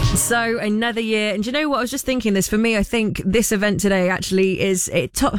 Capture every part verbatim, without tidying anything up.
So another year, and do you know what? I was just thinking this. For me, I think this event today actually is it top.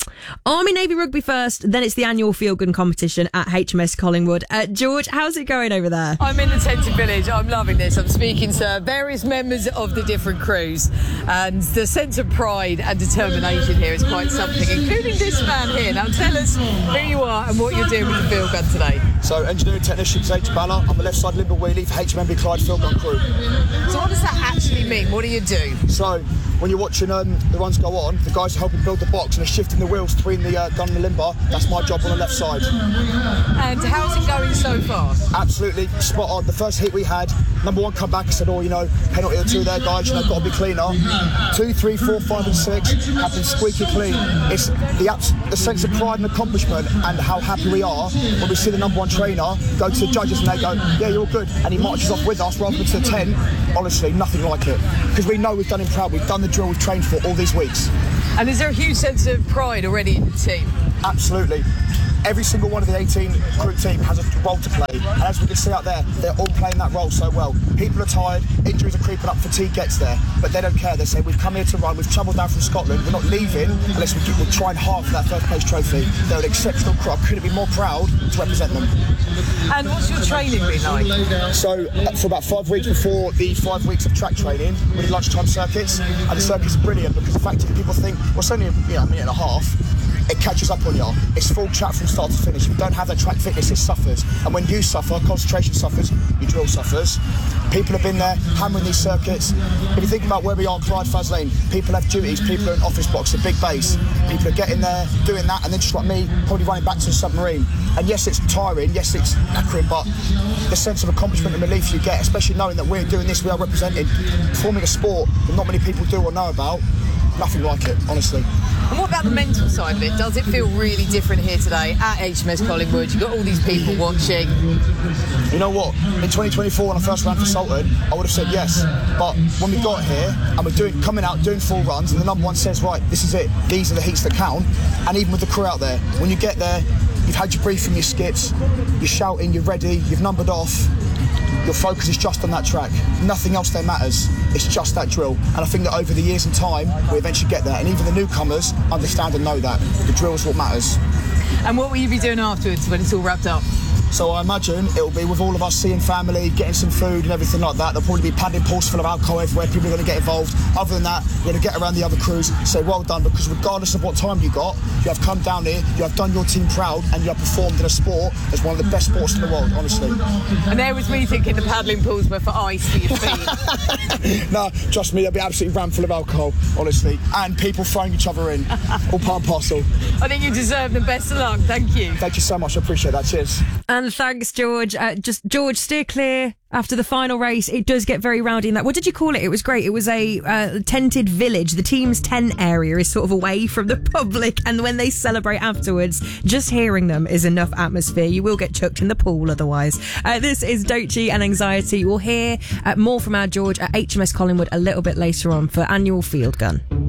Army Navy Rugby first, then it's the annual field gun competition at H M S Collingwood. Uh, George, how's it going over there? I'm in the tented village. I'm loving this. I'm speaking to various members of the different crews, and the sense of pride and determination here is quite something, including this man here. Now tell us who you are and what you're doing with the field gun today. So, engineering technician H. Balla. I'm the left side limber wheelie for H M B Clyde field gun crew. So what does that actually mean? What do you do? So, when you're watching um, the runs go on, the guys are helping build the box and they're shifting the wheels between the uh, gun and the limber. That's my job on the left side. And how's it going so far? Absolutely spot on. The first hit we had, number one come back and said, oh, you know, penalty or two there, guys, you know, got to be cleaner. Two, three, four, five and six have been squeaky clean. It's the, abs- the sense of pride and accomplishment and how happy we are when we see the number one trainer go to the judges and they go, yeah, you're good. And he marches off with us rather than to the ten. Honestly, nothing like it. Because we know we've done him proud. We've done the drill we've trained for all these weeks. And is there a huge sense of pride already in the team? Absolutely. Every single one of the eighteen group team has a role to play, and as we can see out there, they're all playing that role so well. People are tired, injuries are creeping up, fatigue gets there, but they don't care. They say, we've come here to run, we've travelled down from Scotland, we're not leaving unless we keep, we're trying hard for that first place trophy. They're an exceptional crop, couldn't be more proud to represent them. And what's your training been like? So, uh, for about five weeks before the five weeks of track training, we did lunchtime circuits, and the circuits are brilliant because the fact that people think, well, it's only you know, a minute and a half, it catches up on you. It's full track from start to finish. If you don't have that track fitness, it suffers. And when you suffer, concentration suffers, your drill suffers. People have been there hammering these circuits. If you think about where we are, Clyde Faz Lane, people have duties, people are in office blocks, a big base. People are getting there, doing that, and then just like me, probably running back to the submarine. And yes, it's tiring, yes, it's accurate, but the sense of accomplishment and relief you get, especially knowing that we're doing this, we are representing, performing a sport that not many people do or know about, nothing like it, honestly. And what about the mental side of it? Does it feel really different here today at H M S Collingwood? You've got all these people watching. You know what? In twenty twenty-four, when I first ran for Salton, I would have said yes. But when we got here and we're doing, coming out, doing full runs, and the number one says, right, this is it. These are the heats that count. And even with the crew out there, when you get there, you've had your briefing, your skits, you're shouting, you're ready, you've numbered off. Your focus is just on that track. Nothing else there matters. It's just that drill. And I think that over the years and time, we eventually get there. And even the newcomers understand and know that. The drill is what matters. And what will you be doing afterwards when it's all wrapped up? So I imagine it'll be with all of us seeing family, getting some food and everything like that. There'll probably be padding pools full of alcohol everywhere. People are going to get involved. Other than that, we're going to get around the other crews, say well done, because regardless of what time you got, you have come down here, you have done your team proud, and you have performed in a sport that's one of the best sports in the world, honestly. And there was me thinking the paddling pools were for ice for your feet. No, trust me, they'll be absolutely rammed full of alcohol, honestly. And people throwing each other in. All part and parcel. I think you deserve the best of luck. Thank you. Thank you so much. I appreciate that. Cheers. And thanks, George. Uh, just George, steer clear after the final race. It does get very rowdy in that. What did you call it? It was great. It was a uh, tented village. The team's tent area is sort of away from the public, and when they celebrate afterwards, just hearing them is enough atmosphere. You will get chucked in the pool otherwise. Uh, this is Dochi and Anxiety. We'll hear uh, more from our George at H M S Collingwood a little bit later on for annual field gun.